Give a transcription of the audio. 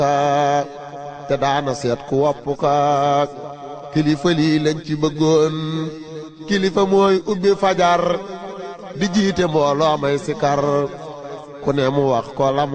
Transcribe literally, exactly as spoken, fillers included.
te daana seet ku wopp ka kilifa lii lañ ci bëggoon kilifa mooy ubbi fajar di jiite mbooloo may sikar ku ne mu wax ko lam